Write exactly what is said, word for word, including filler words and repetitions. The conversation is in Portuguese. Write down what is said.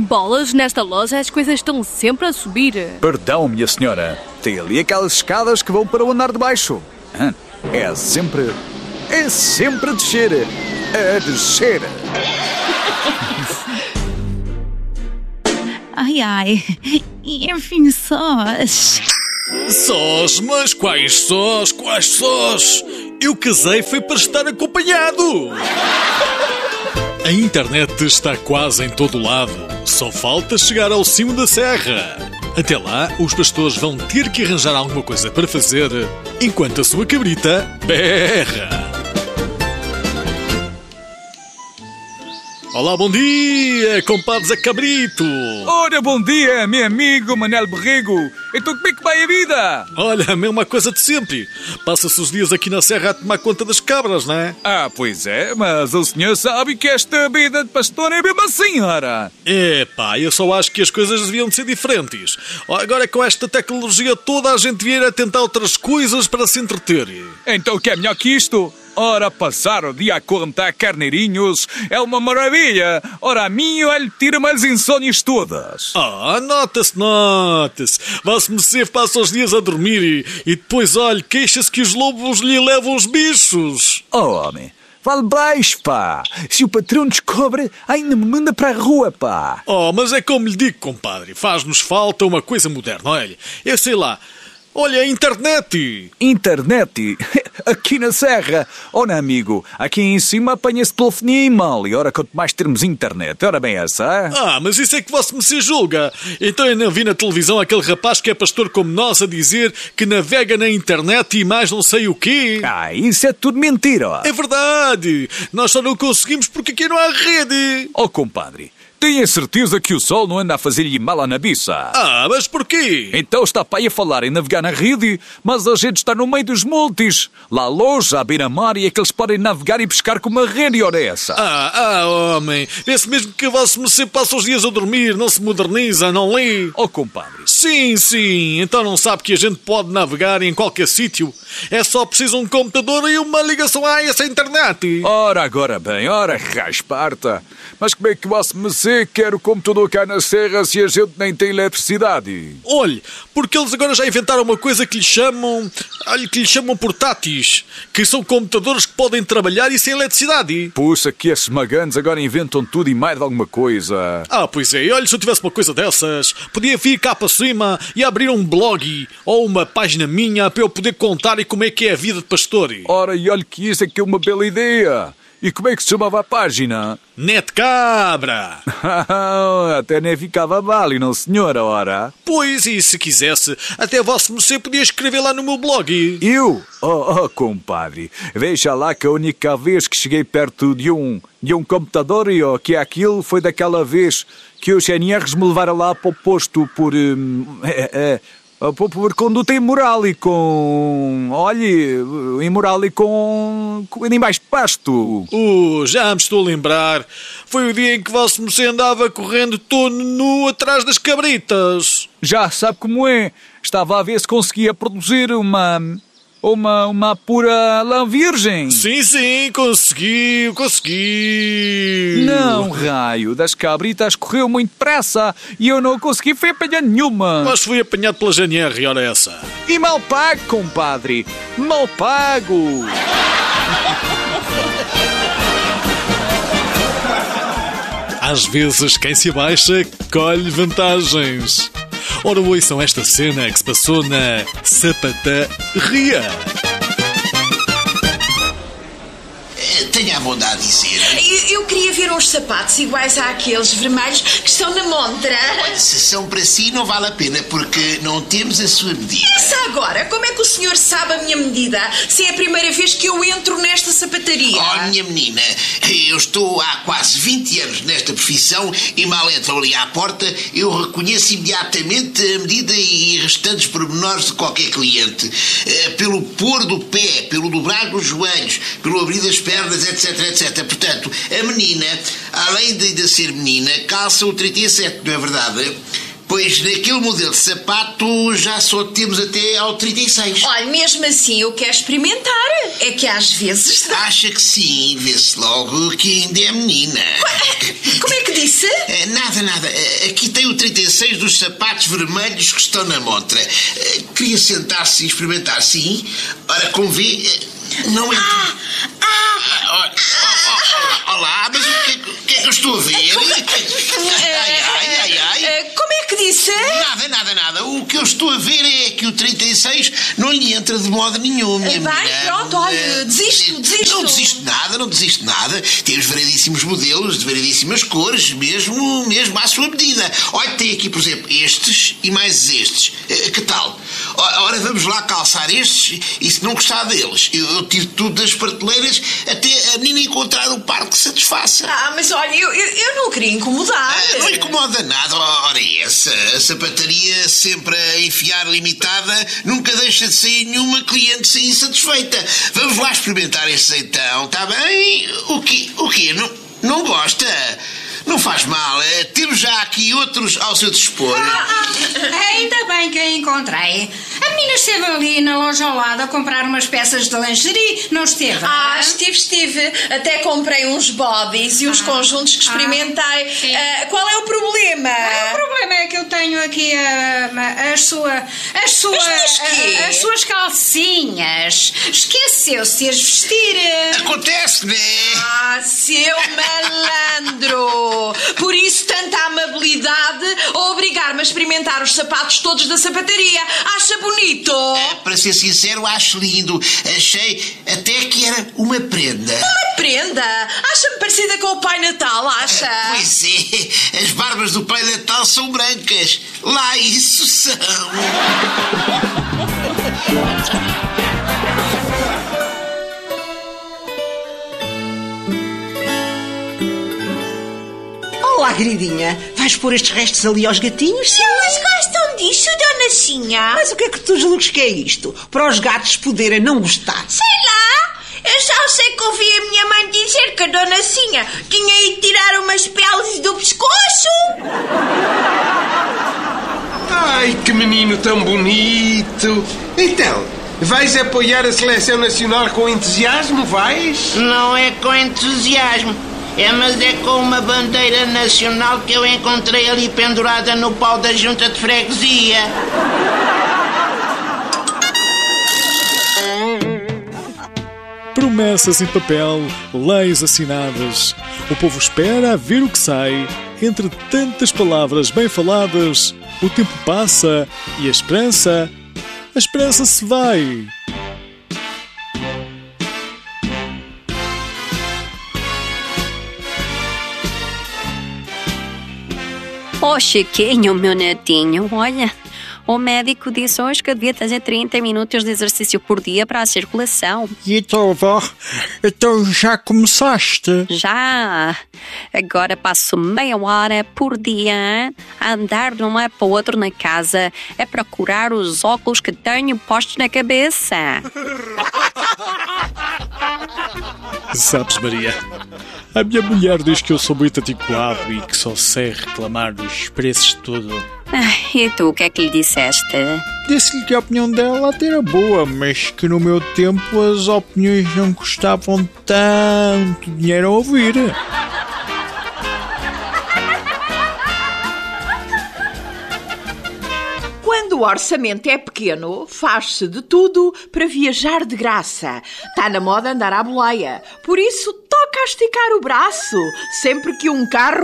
Bolas, nesta loja as coisas estão sempre a subir. Perdão, minha senhora. Tem ali aquelas escadas que vão para o andar de baixo. É sempre... É sempre a descer. A descer. Ai, ai. Enfim, sós. Sós? Mas quais sós? Quais sós? Eu casei foi para estar acompanhado. A internet está quase em todo lado. Só falta chegar ao cimo da serra. Até lá, os pastores vão ter que arranjar alguma coisa para fazer enquanto a sua cabrita berra. Olá, bom dia, compadre Zé Cabrito. Ora, bom dia, meu amigo Manel Borrego. Então como é que vai a vida? Olha, a mesma coisa de sempre. Passa-se os dias aqui na serra a tomar conta das cabras, não é? Ah, pois é, mas o senhor sabe que esta vida de pastor é mesmo assim, ora. É pá, eu só acho que as coisas deviam de ser diferentes. Agora com esta tecnologia toda a gente vier a tentar outras coisas para se entreter. Então o que é melhor que isto? Ora, passar o dia a correntar carneirinhos é uma maravilha. Ora, a mim, olha, tira-me as insónias todas. Ah, nota-se, nota-se. Vá-se merecer, passa os dias a dormir e, e depois, olha, queixa-se que os lobos lhe levam os bichos. Oh, homem, vale baixo, pá. Se o patrão descobre, ainda me manda para a rua, pá. Oh, mas é como lhe digo, compadre, faz-nos falta uma coisa moderna, olha. Eu sei lá. Olha, a internet! Internet? Aqui na serra? Ora, amigo, aqui em cima apanha-se telefonia e mal. E ora, quanto mais termos internet, ora bem essa, é? Ah, mas isso é que você me se julga. Então eu não vi na televisão aquele rapaz que é pastor como nós a dizer que navega na internet e mais não sei o quê. Ah, isso é tudo mentira. É verdade. Nós só não conseguimos porque aqui não há rede. Oh, compadre, tenha certeza que o sol não anda a fazer-lhe mal à nabiça. Ah, mas porquê? Então está para aí a falar em navegar na rede, mas a gente está no meio dos montes. Lá longe, à beira-mar, e é que eles podem navegar e pescar com uma rede, ora essa. Ah, ah, homem, vê-se mesmo que você me sempre passa os dias a dormir, não se moderniza, não lê. Oh, compadre. Sim, sim, então não sabe que a gente pode navegar em qualquer sítio. É só preciso um computador e uma ligação a essa internet. Ora, agora bem, ora, rasparta. Mas como é que você me Você quer o computador cá na serra se a gente nem tem eletricidade? Olhe, porque eles agora já inventaram uma coisa que lhe chamam... Olha, que lhe chamam portáteis. Que são computadores que podem trabalhar e sem eletricidade. Puxa, que esses maganos agora inventam tudo e mais de alguma coisa. Ah, pois é. Olha, se eu tivesse uma coisa dessas, podia vir cá para cima e abrir um blog ou uma página minha para eu poder contar e como é que é a vida de pastor. Ora, e olha que isso é que é uma bela ideia. E como é que se chamava a página? Net Cabra! Até nem ficava mal, e não senhora, ora? Pois, e se quisesse, até vosso você podia escrever lá no meu blog. Eu? Oh, oh, compadre, veja lá que a única vez que cheguei perto de um, de um computador e oh, que aquilo foi daquela vez que os N Rs me levaram lá para o posto por... Hum, é, é, por conduta imoral e com... Olhe, imoral e com... com animais de pasto. Uh, já me estou a lembrar. Foi o dia em que vosso moço andava correndo todo nu atrás das cabritas. Já sabe como é. Estava a ver se conseguia produzir uma... Uma, uma pura lã virgem. Sim, sim, conseguiu, conseguiu. Não, raio, das cabritas correu muito depressa e eu não consegui foi apanhar nenhuma. Mas fui apanhado pela G N R, ora essa. E mal pago, compadre, mal pago. Às vezes quem se abaixa colhe vantagens. Ora, ouçam esta cena que se passou na sapataria. Tenha a bondade de dizer. Eu, eu queria ver uns sapatos iguais àqueles vermelhos que estão na montra. Olha, se são para si não vale a pena, porque não temos a sua medida. Essa agora, como é que o senhor sabe a minha medida, se é a primeira vez que eu entro nesta sapataria? Oh, minha menina, eu estou há quase vinte anos nesta profissão e mal entro ali à porta, eu reconheço imediatamente a medida e restantes pormenores de qualquer cliente. Pelo pôr do pé, pelo dobrar dos joelhos, pelo abrir das pernas, etc, etc. Portanto, a menina, além de ainda ser menina, calça o trinta e sete, não é verdade? Pois naquele modelo de sapato já só temos até ao trinta e seis. Olha, mesmo assim eu quero experimentar. É que às vezes... Acha que sim, vê-se logo que ainda é menina. Como é que disse? Nada, nada. e seis dos sapatos vermelhos que estão na montra. Queria sentar-se e experimentar, sim? Ora, convém... Não é... Ah, ah, olá, olá, mas o que, o que é que eu estou a ver? Ai, ai, ai, ai. Como é que disse? Nada, nada, nada. O que eu estou a ver é que o trinta e seis não lhe entra de modo nenhum, minha Bem, mulher. pronto, olha, desisto, desisto. Não desisto nada, não desisto nada. Temos variedíssimos modelos, de variedíssimas cores, mesmo, mesmo à sua medida. Olha, tem aqui, por exemplo, estes e mais estes. Que tal? Ora, vamos lá calçar estes e se não gostar deles, eu, eu tiro tudo das prateleiras até a menina encontrar um par que satisfaça. Ah, mas olha, eu, eu, eu não queria incomodar. Ah, não incomoda nada. Ora, essa, a sapataria sempre a enfiar limitada nunca deixa de sair nenhuma cliente sem insatisfeita. Vamos lá experimentar estes então, está bem? O quê? O quê? Não, não gosta? Não faz mal, temos já aqui outros ao seu dispor. Ah, ah, ainda bem que a encontrei. A menina esteve ali na loja ao lado a comprar umas peças de lingerie, não esteve? Ah, estive, estive. Até comprei uns bodies e uns ah, conjuntos que experimentei. Ah, uh, qual é o problema? Ah, o problema é que eu tenho aqui a, a, a sua, a sua, a, as suas calcinhas. Esqueceu-se de as vestir. Acontece, né? Ah, seu malandro. Por isso, tanta amabilidade a obrigar-me a experimentar os sapatos todos da sapataria. Acha bonito? É, para ser sincero, acho lindo. Achei até que era uma prenda. Uma prenda? Acha-me parecida com o Pai Natal, acha? Ah, pois é. As barbas do Pai Natal são brancas. Lá isso são. Olá, queridinha. Vais pôr estes restos ali aos gatinhos? Sim. Eles gostam disso, dona Sinha? Mas o que é que tu julgas que é isto? Para os gatos poderem não gostar? Sei lá. Eu só sei que ouvi a minha mãe dizer que a dona Sinha tinha ido tirar umas peles do pescoço. Ai, que menino tão bonito. Então, vais apoiar a seleção nacional com entusiasmo, vais? Não é com entusiasmo. É, mas é com uma bandeira nacional que eu encontrei ali pendurada no pau da junta de freguesia. Promessas em papel, leis assinadas. O povo espera a ver o que sai. Entre tantas palavras bem faladas, o tempo passa e a esperança, a esperança se vai. Oh, Chiquinho, meu netinho, olha, o médico disse hoje que eu devia fazer trinta minutos de exercício por dia para a circulação. E então, vó, então já começaste? Já. Agora passo meia hora por dia a andar de um lado para o outro na casa a procurar os óculos que tenho postos na cabeça. Sabes, Maria, a minha mulher diz que eu sou muito antiquado e que só sei reclamar dos preços de tudo. Ah, e tu, o que é que lhe disseste? Disse-lhe que a opinião dela até era boa, mas que no meu tempo as opiniões não custavam tanto dinheiro a ouvir. Quando o orçamento é pequeno, faz-se de tudo para viajar de graça. Está na moda andar à boleia. Por isso, toca a esticar o braço sempre que um carro